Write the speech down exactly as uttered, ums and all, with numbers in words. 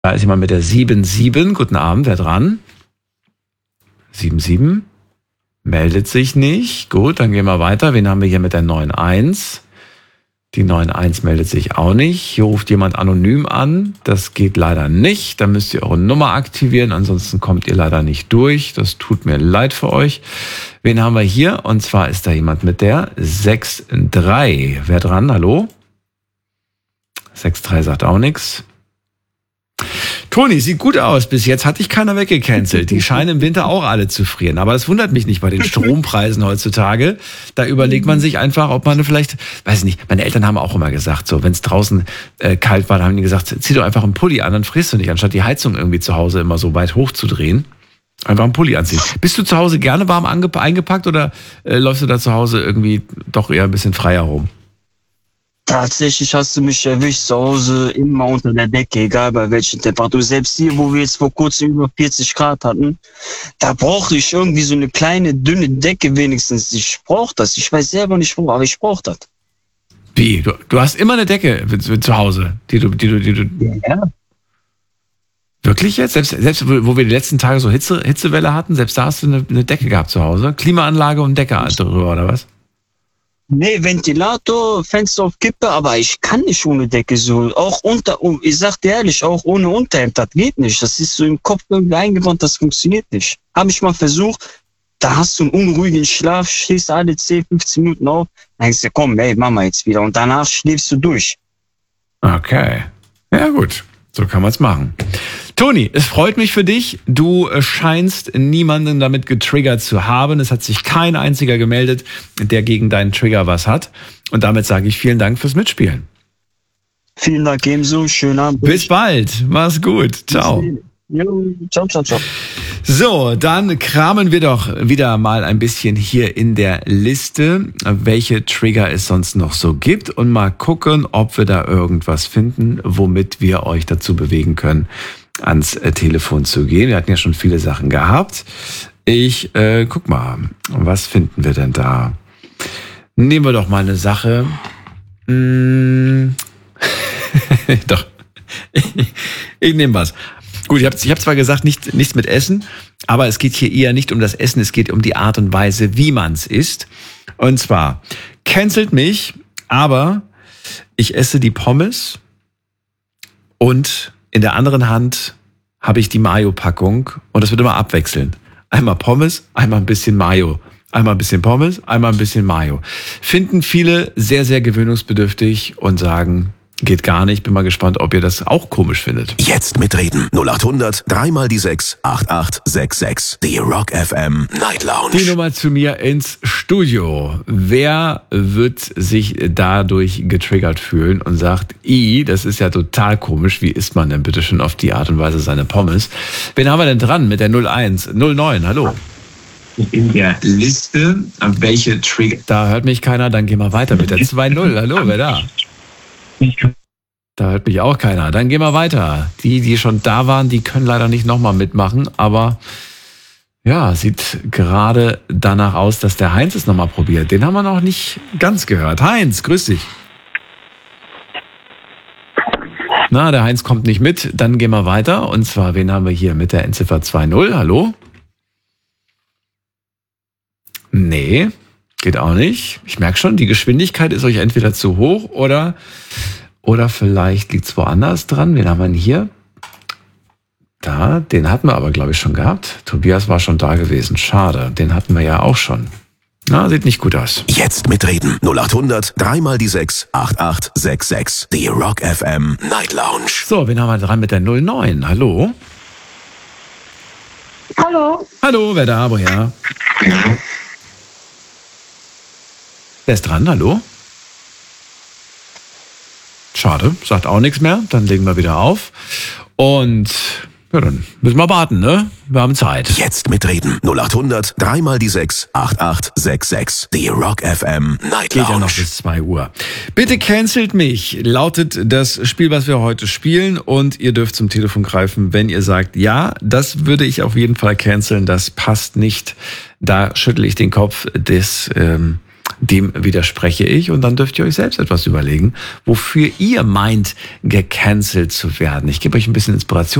Da ist jemand mit der sieben sieben. Guten Abend, wer dran? sieben sieben. Meldet sich nicht. Gut, dann gehen wir weiter. Wen haben wir hier mit der neun eins? Die neun eins meldet sich auch nicht. Hier ruft jemand anonym an. Das geht leider nicht. Da müsst ihr eure Nummer aktivieren. Ansonsten kommt ihr leider nicht durch. Das tut mir leid für euch. Wen haben wir hier? Und zwar ist da jemand mit der sechs drei. Wer dran? Hallo? sechs drei sagt auch nichts. Toni, sieht gut aus. Bis jetzt hat dich keiner weggecancelt. Die scheinen im Winter auch alle zu frieren. Aber das wundert mich nicht bei den Strompreisen heutzutage. Da überlegt man sich einfach, ob man vielleicht, weiß nicht, meine Eltern haben auch immer gesagt, so, wenn es draußen äh, kalt war, dann haben die gesagt, zieh doch einfach einen Pulli an, dann frierst du nicht, anstatt die Heizung irgendwie zu Hause immer so weit hoch zu drehen. Einfach einen Pulli anziehen. Bist du zu Hause gerne warm ange- eingepackt oder äh, läufst du da zu Hause irgendwie doch eher ein bisschen freier rum? Tatsächlich hast du mich erwischt zu Hause immer unter der Decke, egal bei welcher Temperatur. Selbst hier, wo wir jetzt vor kurzem über vierzig Grad hatten, da brauchte ich irgendwie so eine kleine, dünne Decke wenigstens. Ich brauche das. Ich weiß selber nicht wo, aber ich brauche das. Wie? Du, du hast immer eine Decke zu Hause, die du, die du, die du. Ja. Wirklich jetzt? Selbst, selbst wo wir die letzten Tage so Hitze, Hitzewelle hatten, selbst da hast du eine, eine Decke gehabt zu Hause? Klimaanlage und Decke drüber, oder was? Nee, Ventilator, Fenster auf Kippe, aber ich kann nicht ohne Decke so. Auch unter, ich sag dir ehrlich, auch ohne Unterhemd, das geht nicht. Das ist so im Kopf irgendwie eingebaut, das funktioniert nicht. Habe ich mal versucht, da hast du einen unruhigen Schlaf, stehst alle zehn, fünfzehn Minuten auf, dann denkst du, komm, ey, mach mal jetzt wieder. Und danach schläfst du durch. Okay. Ja gut, so kann man es machen. Toni, es freut mich für dich. Du scheinst niemanden damit getriggert zu haben. Es hat sich kein einziger gemeldet, der gegen deinen Trigger was hat. Und damit sage ich vielen Dank fürs Mitspielen. Vielen Dank ebenso. Schönen Abend. Bis bald. Mach's gut. Ciao. Jo, ciao, ciao, ciao. So, dann kramen wir doch wieder mal ein bisschen hier in der Liste, welche Trigger es sonst noch so gibt und mal gucken, ob wir da irgendwas finden, womit wir euch dazu bewegen können, ans Telefon zu gehen. Wir hatten ja schon viele Sachen gehabt. Ich äh, guck mal, was finden wir denn da? Nehmen wir doch mal eine Sache. Hm. Doch, ich, ich nehme was. Gut, ich habe ich hab zwar gesagt, nicht, nichts mit Essen, aber es geht hier eher nicht um das Essen, es geht um die Art und Weise, wie man es isst. Und zwar, cancelt mich, aber ich esse die Pommes und in der anderen Hand habe ich die Mayo-Packung und das wird immer abwechselnd. Einmal Pommes, einmal ein bisschen Mayo. Einmal ein bisschen Pommes, einmal ein bisschen Mayo. Finden viele sehr, sehr gewöhnungsbedürftig und sagen, geht gar nicht. Bin mal gespannt, ob ihr das auch komisch findet. Jetzt mitreden. null acht hundert, dreimal die sechs, acht acht sechs sechs. Die Rock F M Night Lounge. Die Nummer zu mir ins Studio. Wer wird sich dadurch getriggert fühlen und sagt, i, das ist ja total komisch. Wie isst man denn bitte schon auf die Art und Weise seine Pommes? Wen haben wir denn dran mit der null eins null neun? Hallo. In der Liste, welche Trigger... Da hört mich keiner, dann gehen wir weiter mit der zwei null. Hallo, wer da? Da hört mich auch keiner. Dann gehen wir weiter. Die, die schon da waren, die können leider nicht nochmal mitmachen. Aber ja, sieht gerade danach aus, dass der Heinz es nochmal probiert. Den haben wir noch nicht ganz gehört. Heinz, grüß dich. Na, der Heinz kommt nicht mit. Dann gehen wir weiter. Und zwar, wen haben wir hier mit der Endziffer zwei null? Hallo? Nee, geht auch nicht. Ich merke schon, die Geschwindigkeit ist euch entweder zu hoch oder, oder vielleicht liegt es woanders dran. Wen haben wir denn hier? Da, den hatten wir aber, glaube ich, schon gehabt. Tobias war schon da gewesen. Schade, den hatten wir ja auch schon. Na, sieht nicht gut aus. Jetzt mitreden. null acht hundert, dreimal die sechs, acht acht sechs sechs. Die Rock F M Night Lounge. So, wen haben wir dran mit der null neun? Hallo? Hallo. Hallo, wer da? Woher? Wer ist dran? Hallo? Schade, sagt auch nichts mehr. Dann legen wir wieder auf. Und ja, dann müssen wir warten, ne? Wir haben Zeit. Jetzt mitreden. null acht hundert, dreimal die sechs, acht acht sechs sechs. Die Rock F M Night Geht Lounge. ja noch bis zwei Uhr. Bitte cancelt mich, lautet das Spiel, was wir heute spielen. Und ihr dürft zum Telefon greifen, wenn ihr sagt, ja, das würde ich auf jeden Fall canceln. Das passt nicht. Da schüttle ich den Kopf des... Ähm, dem widerspreche ich und dann dürft ihr euch selbst etwas überlegen, wofür ihr meint, gecancelt zu werden. Ich gebe euch ein bisschen Inspiration.